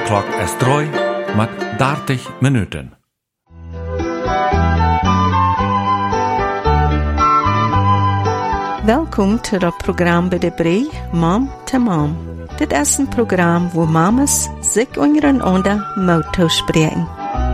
klok is 3 met 30 minuten. Welkom to het programma bij de Bree, Mom to Mom. Dit is een programma waar mamas zich ondereinander moeten spreken.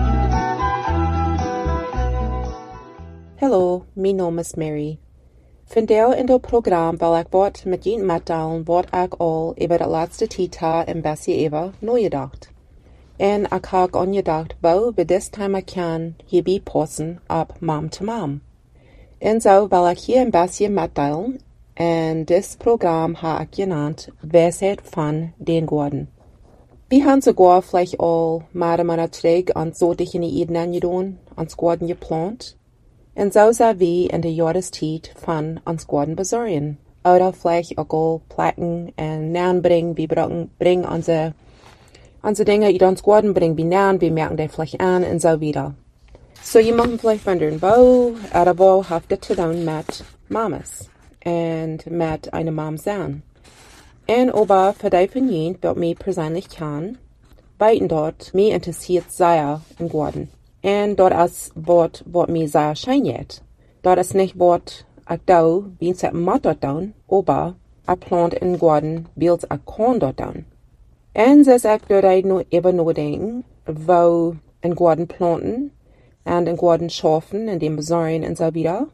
Hallo, mijn naam is Mary. Vandaag in het programma wil ik wat met je middelen wat ik al over de laatste tijd een beetje even nagedacht. En ik heb aangedacht, hoe we dit thema kan hierbij passen op Mom to Mom. En zo wil ik hier een beetje middelen. En dit programma heb ik genaamd Wijsheid van den Gordon. We hebben sogar vielleicht al maar terug aan soortige Eden gedaan, ans Gordon geplant. En zo zijn we in de jaarestijd van ons Gordon bezorgen. Oder vielleicht ook al plakken en naanbrengen. We brengen onze dingen die ons Gordon brengen bij naan. We merken die vielleicht aan en zo wieder. So je mag vielleicht wonderen, wo heeft dit te doen met mamas? En met een mom zijn. En aber voor die van jullie dat mij persoonlijk kan, weten dat mij interessiert zeer in Gordon. En dat is wat mij zeer schijnt. Dat is niet wat ik doe, wie ik moet dat doen, aber ik plant in Gordon, wie ik kan dat doen. En dus ik doe nu even nadenken, wo in Gordon planten, en in Gordon schaffen, en dem bezorgen en zo wieder.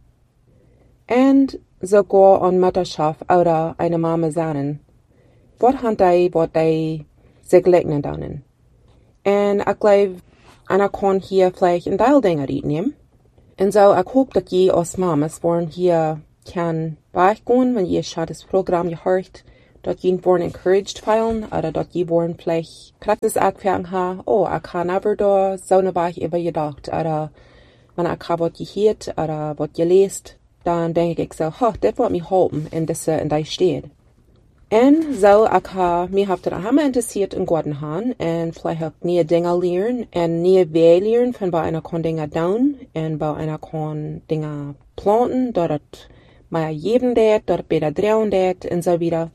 En sogar an Mutterschaft oder eine Mama sein. Wat die sich legnen dann. En ik glaube, einer kann hier vielleicht ein Teil Dinge nehmen. Und so, ich hoffe, dass ihr als Mamas wollen hier kann beigehen, wenn ihr schon das Programm gehört, dass ihr wollen encouraged feilen, oder dass ihr wollen vielleicht praktisch angefangen haben, ich kann aber da so eine Weile über gedacht, oder wenn ich habe was gehört, oder was gelesen, dann denke ich so, das wird mich helfen, in der steht. En zo, mich hat das immer interessiert in Gordon haben, en vielleicht auch neue Dinge lernen, en neue Wege lernen, von bei einer kann Dinge tun, en bei einer kann Dinge planten, dort mehr geben det, dort besser drehen det, en so wieder.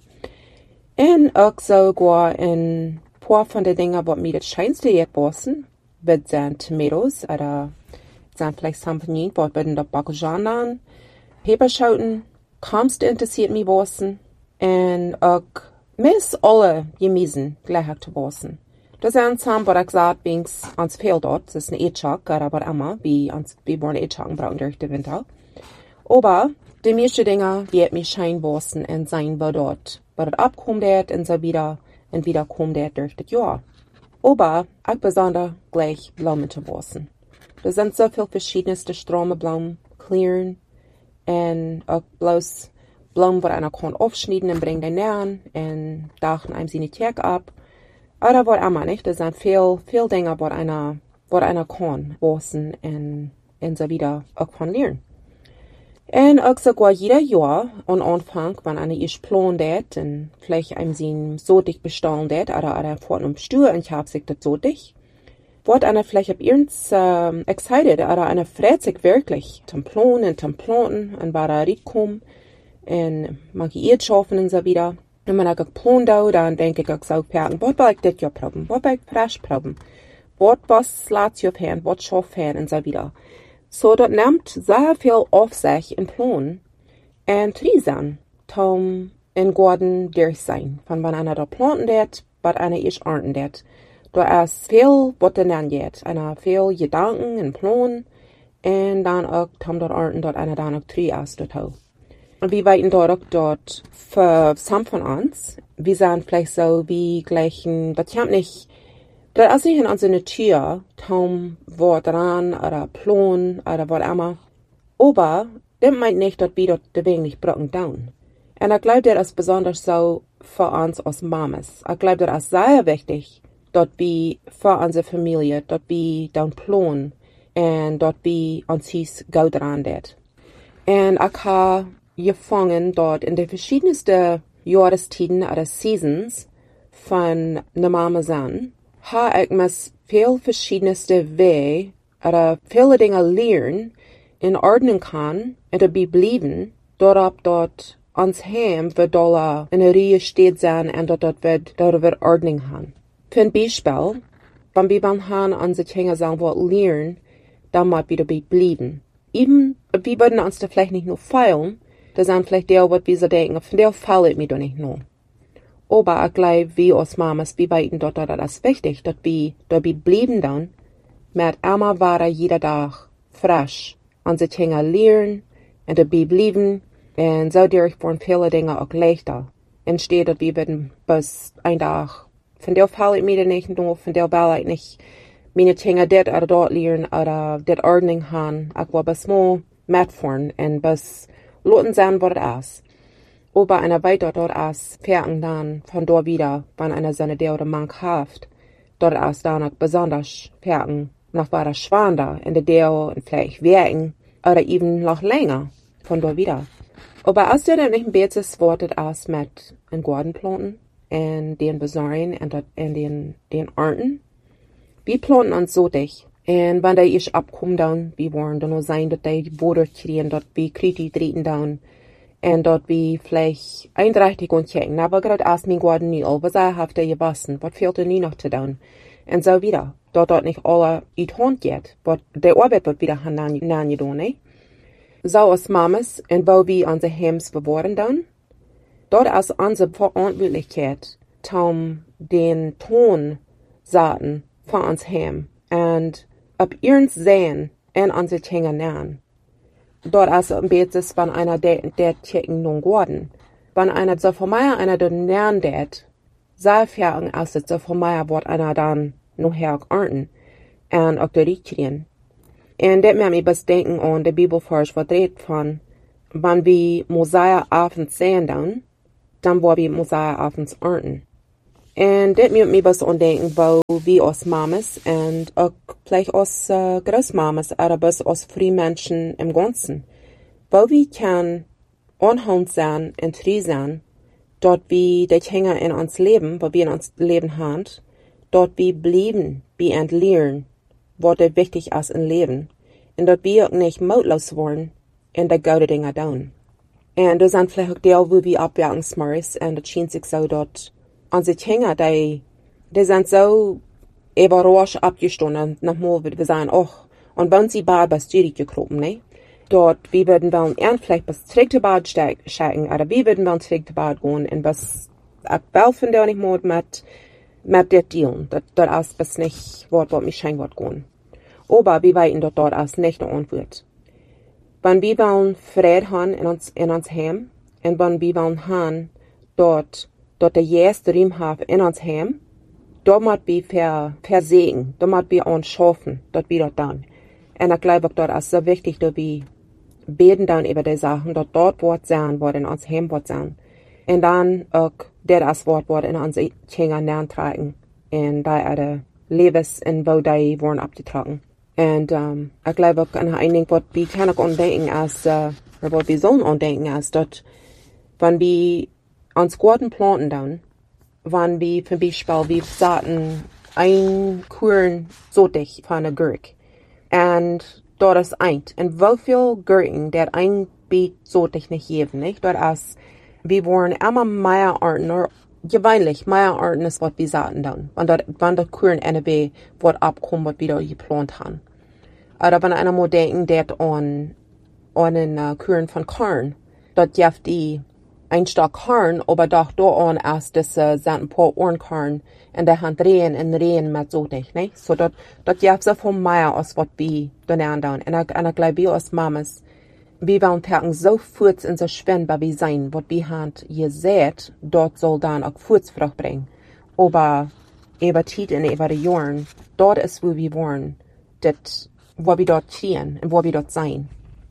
En auch sogar ein paar von den Dingen, was mir das scheinste jetzt passen, wird sein Tomatoes, oder sein vielleicht Champignon, was werden da Bacchus an, Peperschoten, Kamst interessiert mich passen, en ook mis alle Gemüsen gleich zu passen. Das sind Sachen, was ich gesagt habe, ans fehlt dort, das ist ein Eetschak, aber immer, wie wollen Eetschaken brauchen durch den Winter. Aber die meisten Dinge wird mich schein passen und sein, wo dort abkommt und so wieder, und wieder kommt durch das Jahr. Aber ich besonders gleich Blumen zu passen. Da sind so viele verschiedenste Stromeblumen, Clearen, und auch bloß Blumen, die einer kann aufschneiden und bringen den nähen und dachen einem sie nicht ab. Oder was immer nicht, das sind viel Dinge, was einer kann wissen und so wieder auch von lernen. Und auch sogar jeder Jahr am Anfang, wenn einer ist plant det und vielleicht einem sie so dicht bestellen det oder fort um Stuhl und ich hab sich das so dicht, wird einer vielleicht ab irgends excited oder einer freut sich wirklich zum Planten und war da reinkommen und manche schaffen und so wieder. Und wenn ich geplant habe, dann denke ich auch so, was will ich das Jahr probieren, was will ich frisch probieren, was lässt sich auf Hand, was schafft Hand und so wieder. So, das nimmt sehr viel auf sich in Plan und Trisen, um in Gordon durch sein. Von wenn einer da planten det, was einer ist ernten det. Da ist viel, was dann angeht. Einer viel Gedanken und Plan und dann auch, dort ernten, dort einer dann auch Tree aus dort. Und wir weiten dort für some von uns, wir sind vielleicht so wie gleichen, das kommt nicht, das ist nicht in unserer Natur, Tom, Wort dran, oder Plan, oder was immer. Aber, das meint nicht, dass wir dort den Weg nicht brocken down. Und ich glaube, das ist besonders so für uns als Mamas. Ich glaube, das ist sehr wichtig, dass wir für unsere Familie, dass wir down planen, und dass wir uns gut dran det. Und ich habe gefangen dort in den verschiedensten Jahrestiden oder Seasons von einer Mama sein, habe ich mir viel verschiedenste Wege oder viele Dinge lernen in ordnen kann und dabei bleiben, dort ans Heim wird in der Reihe steht sein und dort wird Ordnung haben. Für ein Beispiel, wenn wir beim Herrn an sich hängen sagen, was lernen, dann muss wir dabei bleiben. Eben, wir würden uns da vielleicht nicht nur feilen, da sind vielleicht die, was wir so denken, von der fällt mir doch nicht nur. Aber ich glaube, wir als Mamas, wir weiten dort, das ist wichtig, dass wir bleiben dann, mit immer weiter jeder Tag frisch an sich hängen lernen und dabei bleiben und so dadurch waren viele Dinge auch leichter. Anstatt dass wir würden bis ein Tag, von der fällt mir nicht nur, von der will ich nicht meine Dinge dort oder dort lernen oder dort Ordnung haben. Ich will bis mal mitfahren und bis lassen sehen, was es ist. Aber einer weiter dort ist, fähren dann von dort wieder, wenn einer seine der oder Mann haft, dort ist dann auch besonders fähren noch weiter schwander in der Deo und vielleicht wirken oder eben noch länger von dort wieder. Aber als du dann nicht ein bisschen wortet ist mit den Gartenplanten und den Besorgen und den Ernten, wir planten uns so dich. Und wenn die ich abkommen dann, wir wollen dann nur sein, dass die Boden kriegen, dass wir Kriti treten dann und dass wir vielleicht einträchtig und checken. Aber gerade erst mein Garten nie, was habt ihr gewassen, was fehlt ihr nie noch zu tun? Und so wieder. Dort nicht alle in die Hand geht, was der Arbeit wird wieder nachgetan, ne? So als Mamas, und wo wir unsere Hems bewahren dann, dort ist unsere Verantwortlichkeit, den Ton saten von uns Hem, und ob ihrens sehen, und unsere Dinge nähen. Dort ist ein bisschen, wenn einer der checken nun geworden, wenn einer so von mir einer den nähen det, sei fertig aus so von mir wird einer dann noch her ernten und auch der kriegen. Und das macht mich was denken an der Bibelvers, was redet von, wenn wir Mosaia abends sehen dann wollen wir Mosaia abends ernten. Und das macht mich was an denken, wo wir als Mamas und auch vielleicht als Großmamas, aber als Frühmenschen im Ganzen, wo wir können anhand sein und treu sein, dort wir die Dinge in uns Leben, wo wir in uns Leben haben, dort wir bleiben, wir entlernen, was wichtig ist im Leben. Und dort wir auch nicht mutlos werden in der gute Dinge tun. Und das sind vielleicht auch die, wo wir abwerken smars, und das schien sich so dort, unsere Dinge, die sind so überrascht abgestunden, nochmal, wir sagen, und wenn sie bald was zurückgekropen, ne? Dort, wir würden wollen, vielleicht was zurück zu Bad stecken, oder wir würden wollen zurück zu Bad gehen, und was, abwelfen der nicht mehr mit der Dealen. Dort ist was nicht, was mich schein wird gehen. Aber wir weiten dort ist nicht der Antwort. Wenn wir wollen Frieden haben in uns Heim, und wenn wir wollen haben, dort der erste Raum haben in uns Heim, dort muss wir versehen, dort muss wir uns schaffen, dort wir dort dann. Und ich glaube, dort ist so wichtig, dass wir beten dann über die Sachen, dort wird sein, was in uns Heim wird sein. Und dann auch, das Wort in unsere Kinder nähen und da Lebens in wo die wurden abgetragen. Und ich glaube auch an einigen, was wir können auch andenken, als, was wir sollen andenken, als dort, wenn wir uns Garten planten dann, wenn wir zum Beispiel, wir saten ein Kuren so dicht von einer Gurke. Und dort ist eins. Und wie viel Gurken, der ein Beet so dicht nicht geben, nicht? Dort ist, wir wollen immer mehr Arten, oder gewöhnlich mehr Arten ist, was wir saten dann. Wenn der Kuren NB wird abkommen, was wir da geplant haben. Oder wenn einer mal denken, der an einen Kuren von Korn, dort jaft die ein Stock Korn, aber doch da an ist, das sind ein paar Ohrenkorn in der Hand Rehen mit so dich, ne? So dort jaft so viel mehr, als was wir da dann. Und ich glaube, wir als Mamas, wir wollen packen so kurz in so schwen, weil wir sein, was wir haben, ihr seht, dort soll dann auch Frucht bringen. Aber über Zeit und über die Jahren, dort ist, wo wir wollen, das, wo wir dort stehen und wo wir dort sein.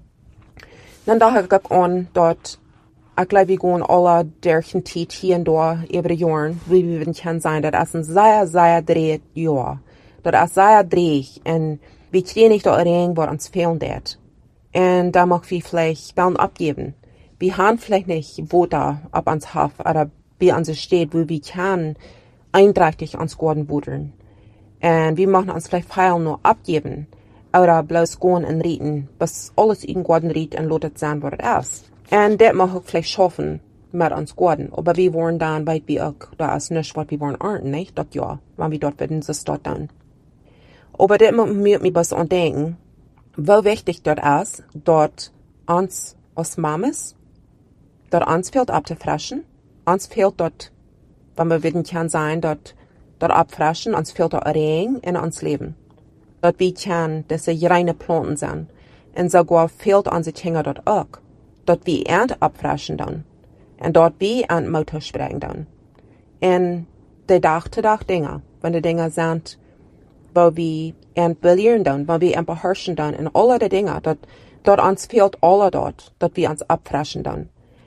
Dann dachte ich auch an, dort, ich glaube, wir gehen alle durch den Zeit hier und da über die Jahren, wie wir können sein, das ist ein sehr, sehr dreht Jahr. Das ist sehr dreht und wir kriegen nicht da rein, was uns fehlen wird. Und da mag wir vielleicht Bellen abgeben. Wir haben vielleicht nicht Voter ab ans Haft oder bei uns steht, wo wir können einträchtig ans Garten buddeln. Und wir machen uns vielleicht Pfeil nur abgeben oder bloß gehen und reden, bis alles in Garten riecht und lotet sein, was es ist. Und das mag auch vielleicht schaffen, met ons Gordon. Aber wir waren dann weit wie auch, da ist nicht, was wir waren ernten, nicht? Das ja, wenn wir dort werden, so dort dann. Aber das muss mir was andenken, wie wichtig dort ist, dort uns als Mamas, dort uns fehlt abzufrischen, uns fehlt dort, wenn wir werden kann sein, dort abfrischen, uns fehlt dort Regen in uns Leben. Dort wir kann, dass sie reine Planten sind. Und sogar fehlt unsere Kinder dort auch. Dort wir Ernte abfrischen dann. Und dort wir an Motor sprechen dann. Und die Tag Dinge, wenn die Dinge sind, wo wir entbellieren dann, wo wir beherrschen dann, und alle die Dinge, dort uns fehlt alle dort wir uns abfrischen dann.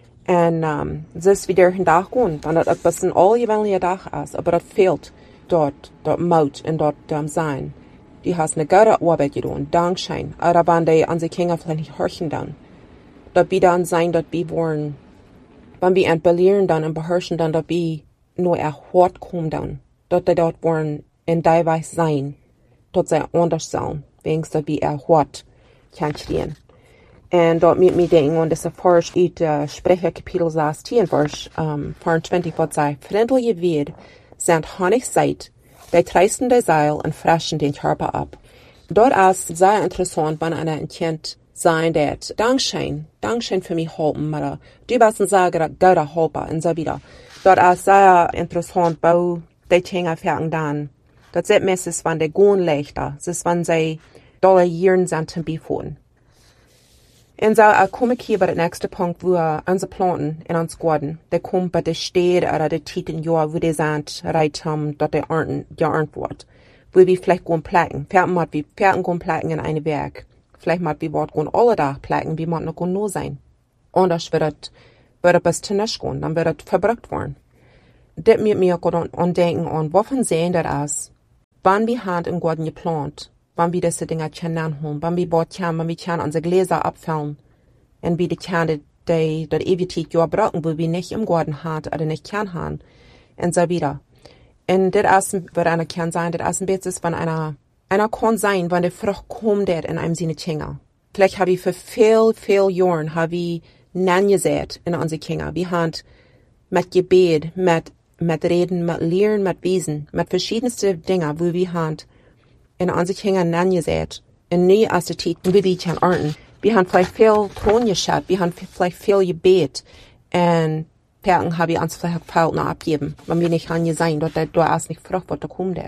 Und es ist wieder ein Tag gehen, dann dort etwas ein allgewöhnlicher Tag ist, aber dort fehlt dort Mut und dort sein. Die hast eine gute Arbeit getan, Dankschein, aber wenn die unsere Kinder vielleicht nicht hören dann. Dort wir dann sein, dort wir wollen, wenn wir entbellieren dann und beherrschen dann, dort wir nur erhört kommen dann. Dort die dort wollen in die Weise sein, dort sei anders sein, wenigstens dort wir erhört kann stehen. Und dort mit mir denken, und das erforscht in Sprecher Kapitel 16, Vers 24, was sei, freundliche Wert sind Honig Seid, die treißen die Seil und fressen den Körper ab. Dort ist sehr interessant, wenn einer ein Kind sein, der Dankschein für mich halten, aber du bist ein sehr guter Helper und so wieder. Dort ist sehr interessant, wo die Dinge fangen dann. Dort sieht man es, wenn die gehen leichter, es ist, wenn sie dolle Jahren sind zum Befuhren. Und so komme ich hier bei dem nächsten Punkt, wo unsere Planten in uns Garten, die kommen bei der Städte oder der Titen Jahr, wo die sind, reit haben, dort der geerntet wird. Wo wir vielleicht gehen plagen. Pferden gehen plagen in einem Werk. Vielleicht mal wir Wort gehen alle Tag plagen, wie man noch nur sein. Anders wird es bis zu nichts gehen, dann wird es verbrückt werden. Das mit mir denken an, wovon sehen das ist, wann wir Hand im Garten geplant, wann wir diese Dinge kennenlernen, wann wir unsere Gläser abfüllen, und wie die Kinder, die dort ewig Jahr brauchen, wo wir nicht im Garten haben oder nicht können haben, und so wieder. Und das wird einer kann sein, das ein bisschen, wenn einer kann sein, wenn die Frucht kommt in einem seine Kinder. Vielleicht habe ich für viel Jahren, Nein gesät in unsere Kinder. Wir haben mit Gebet, mit Reden, mit Lehren, mit Wesen, mit verschiedenste Dinge, wo wir haben in unsere Kinder Nein gesät. Und nie aus der Zeit, wie wir können ernten. Wir haben vielleicht viel Ton geschaut, wir haben vielleicht viel Gebet. Und Perken habe ich uns vielleicht auch noch abgeben, wenn wir nicht an sein, dort ist nicht Frucht, was da kommt.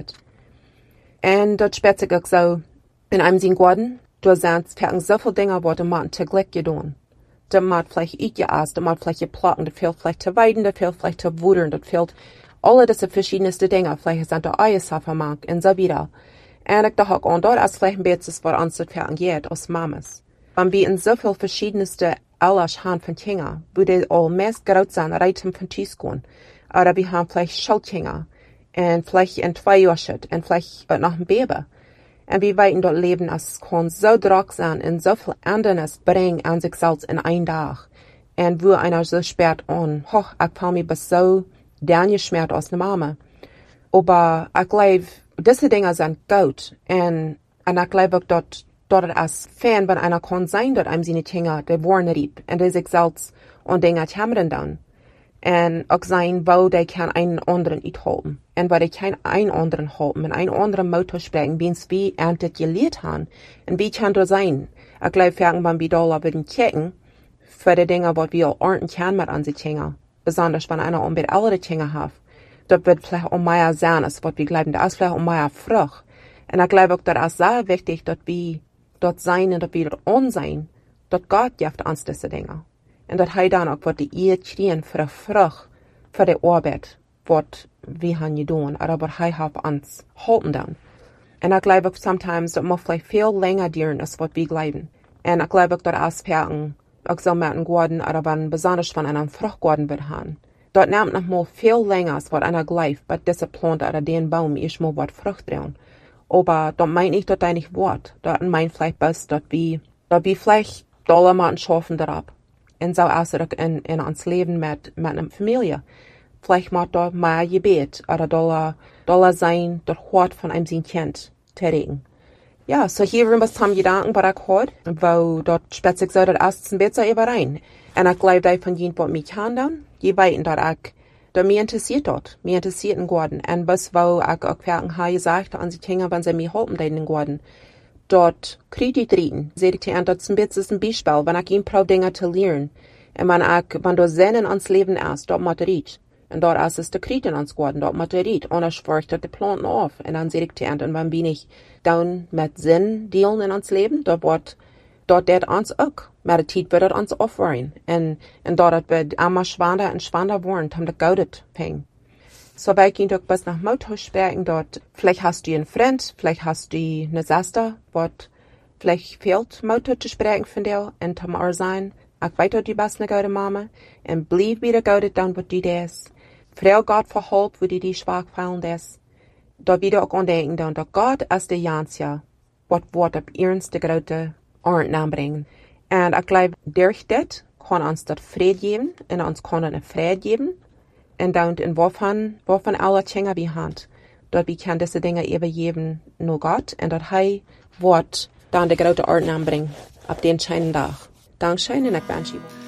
Und dort spät sich auch so, in einem Sinn Garten, da sind Perken so viele Dinge, was man täglich getan. Da man vielleicht geast, da man vielleicht geplotten, da fehlt vielleicht zu weiden, da fehlt vielleicht zu wudern, da fehlt alle diese verschiedenste Dinge, vielleicht sind da Eiersafermark und so wieder. Und ich dachte auch, dort ist vielleicht ein bisschen, was uns das Perken geht, als Mamas. Wenn wir in so viel verschiedenste Alles haben von Kindern, wo die all meist groß sind, reiten von Tisch gehen. Oder wir haben vielleicht Schulkinder, und vielleicht ein 2 Jahre und vielleicht noch ein Baby. Und wir weiten dort leben, es kann so drock sein und so viel anderes bringen an sich selbst in einen Tag. Und wo einer so spät an, ich fühle mich bis so geschmerzt aus der Mama. Aber ich glaube, diese Dinge sind gut. Und ich glaube auch dort als Fan, wenn einer kann sein, dort einem seine Kinder, die wollen rieb, und die sich selbst und Dinge kämmern dann. Und auch sein, wo die kann einen anderen nicht halten. Und wo die kein einen anderen halten, und einen anderen Motor sprechen, wie es wie erntet gelehrt haben. Und wie kann das sein? Ich glaube, wenn wir da würden checken, für die Dinge, was wir ernten können mit unseren Kindern. Besonders, wenn einer mit älteren Kindern hat. Das wird vielleicht mehr sein, als was wir glauben. Das ist vielleicht mehr Frucht. Und ich glaube auch, das ist sehr wichtig, dass wir dort sein und dort wir dort on sein, dort Gott gibt uns diese Dinge. Und dort dann auch, was die ihr kriegen für die Frucht, für die Arbeit, was wir haben getan, oder was hat uns halten dann. Und ich glaube auch, sometimes, das muss vielleicht viel länger dauern, als was wir glauben. Und ich glaube auch, dort Aspekten, auch so mit dem Garten, oder wenn, besonders wenn einer einen Fruchtgarten wird haben. Dort nimmt noch mal viel länger, als was einer glaubt, bei dieser Pflanze oder den Baum ist mal was Frucht drin. Aber dort meint ich dort nicht Wort. Dort meint vielleicht best, dort wie vielleicht dolle man schaffen darauf. Und so ist es in uns Leben mit einer Familie. Vielleicht macht dort mehr Gebet oder dolle sein, dort Hort von einem sein Kind tätigen. Ja, so hier wir haben Gedanken bei der Chord, wo dort speziell so, dort ist ein bisschen überein. Und ich glaube, da von jenen, was mich kann dann, Je weten dat ik, dat mij interessiert dat. Mij interessiert in Gordon. En bus wou ik ook werken haar gezegd aan die Kinder, wenn sie mir helfen den in Gordon. Dort kriegt die dritten. Seht ich dir an, das ist ein Beispiel, wenn ich ihm brauche, Dinge zu lernen. Und wenn du Sinnen ans Leben erst, dort muss riet. Und dort ist es der Kriegen ans Gordon, dort muss riet. Und dann schwört die Planten auf. Und dann seht ich dir an, und wenn bin ich down mit Sinn dealen in ans Leben, dort det ans auch. Met de tijd wird het ons aufwaren. Und dort wird immer schwander und schwander worden, um das Gaudet fängt. So wij gehen doch bis nach Mauthausen sprechen dort. Vielleicht hast du einen Freund, vielleicht hast du eine Schwester, wat vielleicht fehlt Mauthausen zu sprechen von dir und zum Ohr sein. Ich weiß, dass du bist eine gute Mama und bleib wieder Gaudet dann, was du das. Frau Gott verholp, wo du die schwach fallen das. Da wieder auch andenken, dann, dass Gott ist der Jansja, was wird auf ihrens de grote Ordnung aanbrengen. Und ich glaube, durch das kann uns das Fried geben und uns kann eine Fried geben. Und dann in wovon alle Dinge wir haben. Dort wir können diese Dinge eben geben nur Gott. Und dort wird dann die große Ordnung anbringen auf den scheinen Tag. Dankeschön und ich wünsche